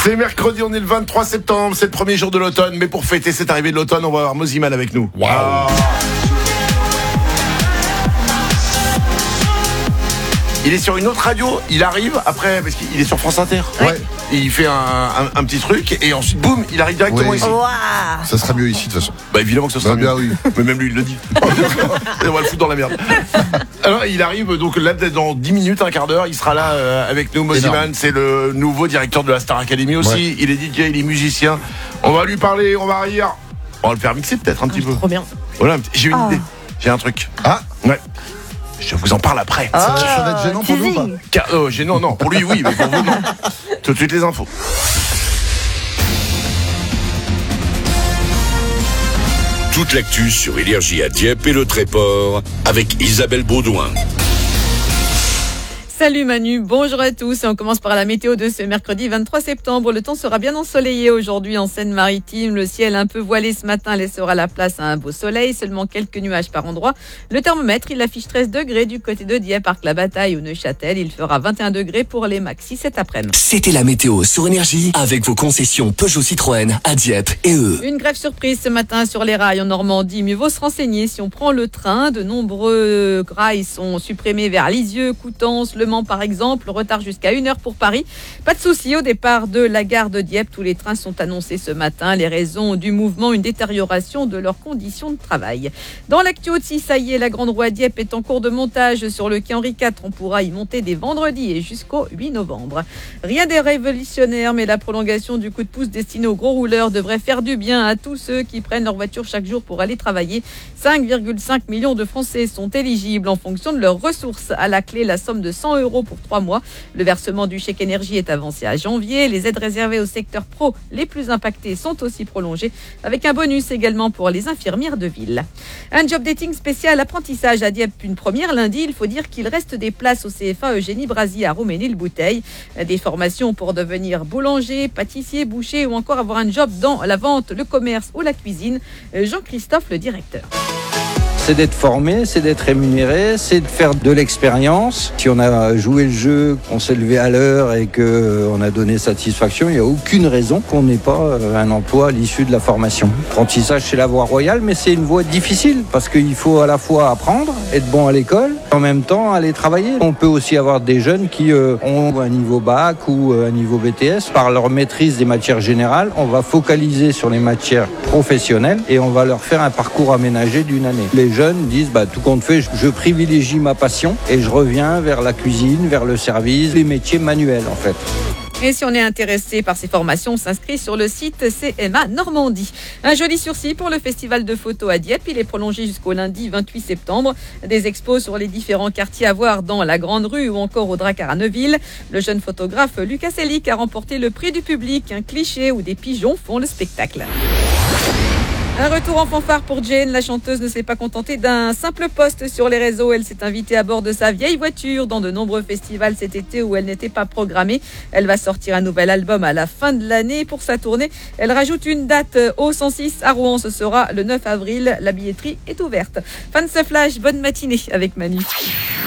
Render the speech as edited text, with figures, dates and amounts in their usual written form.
C'est mercredi, on est le 23 septembre, c'est le premier jour de l'automne. Mais pour fêter cette arrivée de l'automne, on va avoir Mosiman avec nous. Wow. Il est sur une autre radio, il arrive après, parce qu'il est sur France Inter. Ouais. Et il fait un petit truc, et ensuite, boum, il arrive directement ici. Waouh. Ça sera mieux ici de toute façon. Bah évidemment que ce sera Bien mieux. oui. Mais même lui, il le dit. On va le foutre dans la merde. Alors, il arrive, donc là, dans 10 minutes, un quart d'heure, il sera là avec nous. Mosiman, c'est le nouveau directeur de la Star Academy aussi. Ouais. Il est DJ, il est musicien. On va lui parler, on va rire. On va le faire mixer peut-être un petit peu. Trop bien. Voilà, j'ai une idée. J'ai un truc. Ah, Ouais. Je vous en parle après. ça va être gênant pour nous ou pas? teasing. Gênant, non. Pour lui, oui, mais pour vous, non. Tout de suite, les infos. Toute l'actu sur Énergie à Dieppe et le Tréport avec Isabelle Baudouin. Salut Manu, bonjour à tous. Et on commence par la météo de ce mercredi 23 septembre. Le temps sera bien ensoleillé aujourd'hui en Seine-Maritime. Le ciel un peu voilé ce matin laissera la place à un beau soleil. Seulement quelques nuages par endroit. Le thermomètre, il affiche 13 degrés du côté de Dieppe, Arc-la-Bataille ou Neuchâtel. Il fera 21 degrés pour les maxi cet après-midi. C'était la météo sur Énergie avec vos concessions Peugeot Citroën à Dieppe et eux. Une grève surprise ce matin sur les rails en Normandie. Mieux vaut se renseigner si on prend le train. De nombreux rails sont supprimés vers Lisieux, Coutances, Le Mans par exemple. Retard jusqu'à 1 heure pour Paris. Pas de souci au départ de la gare de Dieppe. Tous les trains sont annoncés ce matin. Les raisons du mouvement, une détérioration de leurs conditions de travail. Dans l'actu aussi, ça y est, la Grande Roue à Dieppe est en cours de montage sur le quai Henri IV. On pourra y monter dès vendredi et jusqu'au 8 novembre. Rien de révolutionnaire, mais la prolongation du coup de pouce destiné aux gros rouleurs devrait faire du bien à tous ceux qui prennent leur voiture chaque jour pour aller travailler. 5,5 millions de Français sont éligibles en fonction de leurs ressources. À la clé, la somme de 100 € pour 3 mois. Le versement du chèque énergie est avancé à janvier. Les aides réservées au secteur pro les plus impactés sont aussi prolongées, avec un bonus également pour les infirmières de ville. Un job dating spécial apprentissage à Dieppe, une première lundi. Il faut dire qu'il reste des places au CFA Eugénie Brasi à Roménil-Bouteille. Des formations pour devenir boulanger, pâtissier, boucher ou encore avoir un job dans la vente, le commerce ou la cuisine. Jean-Christophe, le directeur. C'est d'être formé, c'est d'être rémunéré, c'est de faire de l'expérience. Si on a joué le jeu, qu'on s'est levé à l'heure et qu'on a donné satisfaction, il n'y a aucune raison qu'on n'ait pas un emploi à l'issue de la formation. L'apprentissage, c'est la voie royale, mais c'est une voie difficile parce qu'il faut à la fois apprendre, être bon à l'école, en même temps aller travailler. On peut aussi avoir des jeunes qui ont un niveau bac ou un niveau BTS. Par leur maîtrise des matières générales, on va focaliser sur les matières professionnelles et on va leur faire un parcours aménagé d'une année. Les jeunes disent tout compte fait, je privilégie ma passion et je reviens vers la cuisine, vers le service, les métiers manuels en fait. Et si on est intéressé par ces formations, on s'inscrit sur le site CMA Normandie. Un joli sursis pour le festival de photos à Dieppe. Il est prolongé jusqu'au lundi 28 septembre. Des expos sur les différents quartiers à voir dans la Grande Rue ou encore au Drakkar à Neuville. Le jeune photographe Lucas Selic a remporté le prix du public. Un cliché où des pigeons font le spectacle. Un retour en fanfare pour Jane. La chanteuse ne s'est pas contentée d'un simple post sur les réseaux. Elle s'est invitée à bord de sa vieille voiture dans de nombreux festivals cet été où elle n'était pas programmée. Elle va sortir un nouvel album à la fin de l'année. Pour sa tournée, elle rajoute une date au 106 à Rouen. Ce sera le 9 avril. La billetterie est ouverte. Fin de ce flash. Bonne matinée avec Manu.